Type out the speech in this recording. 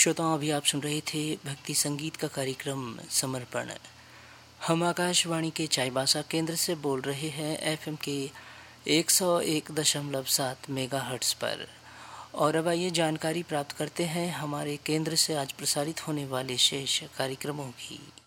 श्रोताओं, अभी आप सुन रहे थे भक्ति संगीत का कार्यक्रम समर्पण। हम आकाशवाणी के चाईबासा केंद्र से बोल रहे हैं एफएम के 101.7 मेगाहर्ट्ज़ पर। और अब आइए जानकारी प्राप्त करते हैं हमारे केंद्र से आज प्रसारित होने वाले शेष कार्यक्रमों की।